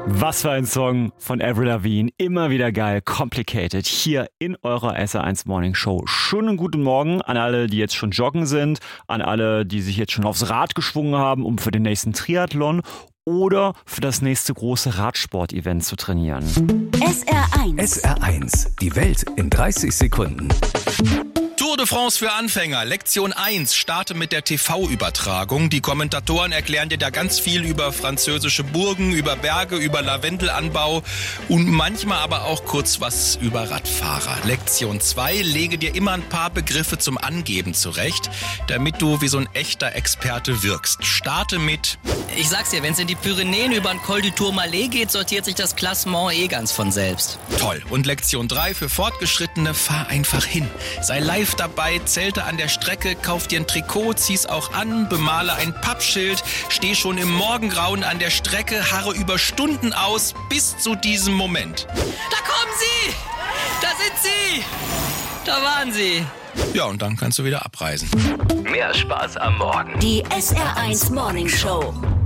Was für ein Song von Avril Lavigne. Immer wieder geil, Complicated. Hier in eurer SR1 Morning Show. Schönen guten Morgen an alle, die jetzt schon joggen sind, an alle, die sich jetzt schon aufs Rad geschwungen haben, um für den nächsten Triathlon oder für das nächste große Radsport-Event zu trainieren. SR1. SR1. Die Welt in 30 Sekunden. Tour de France für Anfänger. Lektion 1. Starte mit der TV-Übertragung. Die Kommentatoren erklären dir da ganz viel über französische Burgen, über Berge, über Lavendelanbau und manchmal aber auch kurz was über Radfahrer. Lektion 2. Lege dir immer ein paar Begriffe zum Angeben zurecht, damit du wie so ein echter Experte wirkst. Starte mit... Ich sag's dir, wenn es in die Pyrenäen über den Col du Tourmalet geht, sortiert sich das Klassement ganz von selbst. Toll. Und Lektion 3 für Fortgeschrittene, fahr einfach hin. Sei live dabei, zelte an der Strecke, kauf dir ein Trikot, zieh's auch an, bemale ein Pappschild, steh schon im Morgengrauen an der Strecke, harre über Stunden aus bis zu diesem Moment. Da kommen sie! Da sind sie! Da waren sie! Ja, und dann kannst du wieder abreisen. Mehr Spaß am Morgen. Die SR1 Morning Show.